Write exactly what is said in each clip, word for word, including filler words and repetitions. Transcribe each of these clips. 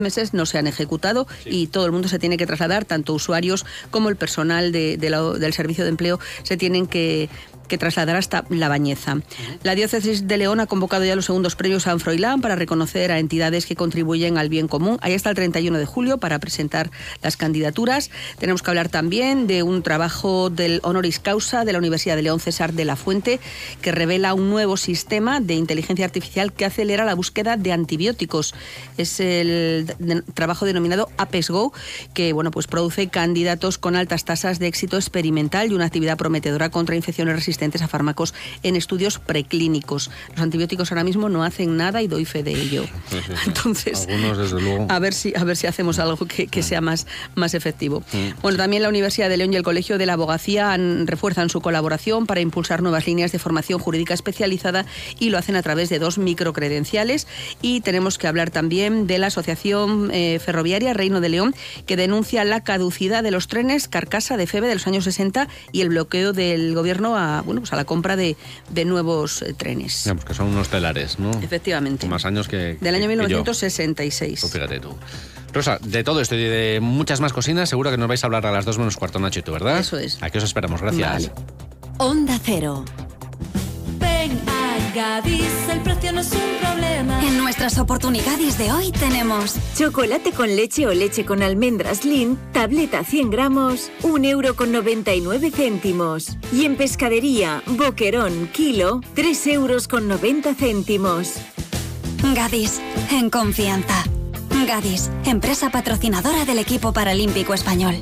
meses no se han ejecutado sí. y todo el mundo se tiene que trasladar, tanto usuarios como el personal de, de la, del servicio de empleo se tienen que, que trasladar hasta La Bañeza. Uh-huh. La Diócesis de León ha convocado ya los segundos premios San Froilán para reconocer a entidades que contribuyen al bien común. Ahí está el treinta y uno de julio para presentar las candidaturas. Tenemos que hablar también de un trabajo del honoris causa de la Universidad de León, César de la Fuente, que revela un nuevo sistema de inteligencia artificial que acelera la búsqueda de antibióticos. Es el de, trabajo denominado APESGO, que bueno, pues produce candidatos con altas tasas de éxito experimental y una actividad prometedora contra infecciones resistentes a fármacos en estudios preclínicos. Los antibióticos ahora mismo no hacen nada y doy fe de ello. Sí, sí, sí. Entonces, algunos, desde luego. A ver si, a ver si hacemos algo que, que sea más, más efectivo. Sí. Bueno, también la Universidad de León y el Colegio de la Abogacía han, refuerzan su colaboración para impulsar nuevas líneas de formación jurídica especializada y lo hacen a través de dos microcredenciales. Y tenemos que hablar también de la Asociación eh, Ferroviaria Reino de León, que denuncia la caducidad de los trenes Carcasa de Feve de los años sesenta y el bloqueo del gobierno a, bueno, pues a la compra de, de nuevos eh, trenes. Digamos que son unos telares, ¿no? Efectivamente. Más años que Del que, año mil novecientos sesenta y seis. Pues fíjate tú. Rosa, de todo esto y de muchas más cocinas, seguro que nos vais a hablar a las dos menos cuarto, Nacho y tú, ¿verdad? Eso es. Aquí os esperamos, gracias. Vale. Onda Cero. Ven a Gadis, el precio no es un problema. En nuestras oportunidades de hoy tenemos chocolate con leche o leche con almendras Lindt, tableta cien gramos, un euro con noventa y nueve céntimos. Y en pescadería, boquerón, kilo, tres euros con noventa céntimos. Gadis, en confianza. Gadis, empresa patrocinadora del equipo paralímpico español.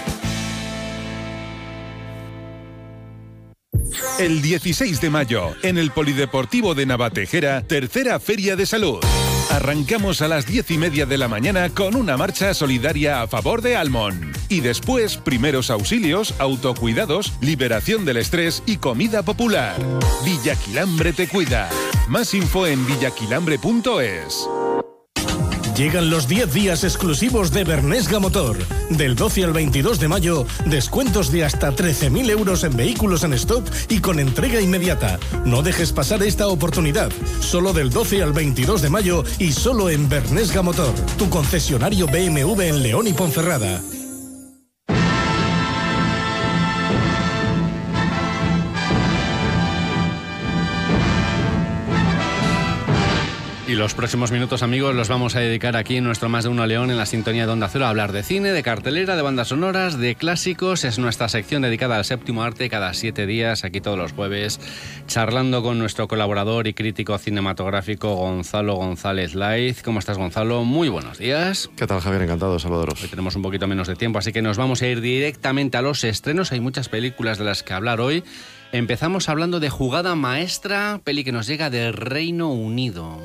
El dieciséis de mayo, en el Polideportivo de Navatejera, tercera Feria de Salud. Arrancamos a las diez y media de la mañana con una marcha solidaria a favor de Almon. Y después, primeros auxilios, autocuidados, liberación del estrés y comida popular. Villaquilambre te cuida. Más info en villaquilambre punto es. Llegan los diez días exclusivos de Bernesga Motor. Del doce al veintidós de mayo, descuentos de hasta trece mil euros en vehículos en stock y con entrega inmediata. No dejes pasar esta oportunidad. Solo del doce al veintidós de mayo y solo en Bernesga Motor, tu concesionario B M W en León y Ponferrada. Y los próximos minutos, amigos, los vamos a dedicar aquí en nuestro Más de Uno León, en la sintonía de Onda Cero, a hablar de cine, de cartelera, de bandas sonoras, de clásicos. Es nuestra sección dedicada al séptimo arte, cada siete días, aquí todos los jueves, charlando con nuestro colaborador y crítico cinematográfico Gonzalo González Laiz. ¿Cómo estás, Gonzalo? Muy buenos días. ¿Qué tal, Javier? Encantado de saludaros. Hoy tenemos un poquito menos de tiempo, así que nos vamos a ir directamente a los estrenos. Hay muchas películas de las que hablar hoy. Empezamos hablando de Jugada Maestra, peli que nos llega del Reino Unido.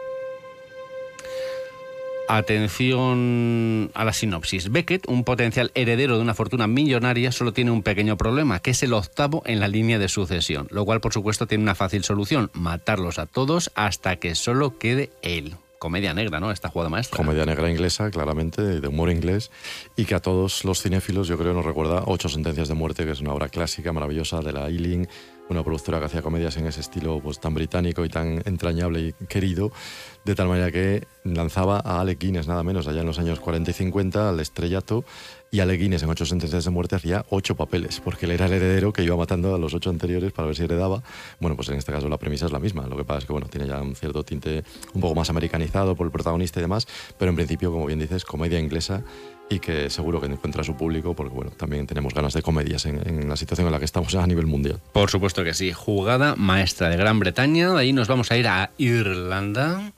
Atención a la sinopsis. Beckett, un potencial heredero de una fortuna millonaria, solo tiene un pequeño problema, que es el octavo en la línea de sucesión, lo cual, por supuesto, tiene una fácil solución: matarlos a todos hasta que solo quede él. Comedia negra, ¿no? Esta Jugada Maestra. Comedia negra inglesa, claramente, de humor inglés, y que a todos los cinéfilos, yo creo, nos recuerda Ocho sentencias de muerte, que es una obra clásica, maravillosa, de la Ealing, una productora que hacía comedias en ese estilo pues tan británico y tan entrañable y querido, de tal manera que lanzaba a Alec Guinness, nada menos, allá en los años cuarenta y cincuenta, al estrellato, y Alec Guinness en Ocho sentencias de muerte hacía ocho papeles, porque él era el heredero que iba matando a los ocho anteriores para ver si heredaba. Bueno, pues en este caso la premisa es la misma, lo que pasa es que bueno, tiene ya un cierto tinte un poco más americanizado por el protagonista y demás, pero en principio, como bien dices, comedia inglesa, y que seguro que encuentra su público, porque bueno, también tenemos ganas de comedias en, en la situación en la que estamos a nivel mundial. Por supuesto que sí. Jugada Maestra de Gran Bretaña, de ahí nos vamos a ir a Irlanda,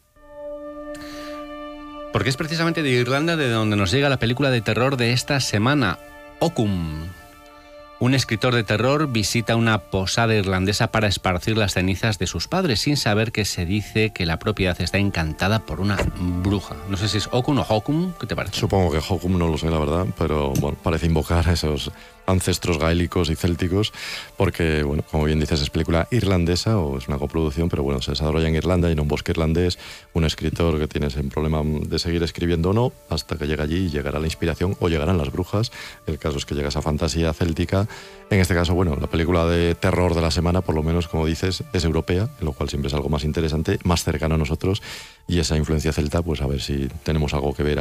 porque es precisamente de Irlanda de donde nos llega la película de terror de esta semana, Occam. Un escritor de terror visita una posada irlandesa para esparcir las cenizas de sus padres, sin saber que se dice que la propiedad está encantada por una bruja. No sé si es Occam o Hokum, ¿qué te parece? Supongo que Hokum, no lo sé, la verdad, pero bueno, parece invocar a esos ancestros gaélicos y célticos, porque, bueno, como bien dices, es película irlandesa, o es una coproducción, pero bueno, se desarrolla en Irlanda y en un bosque irlandés. Un escritor que tiene ese problema de seguir escribiendo o no, hasta que llega allí y llegará la inspiración, o llegarán las brujas. El caso es que llega esa fantasía céltica. En este caso, bueno, la película de terror de la semana, por lo menos, como dices, es europea, en lo cual siempre es algo más interesante, más cercano a nosotros, y esa influencia celta, pues a ver si tenemos algo que ver ahí.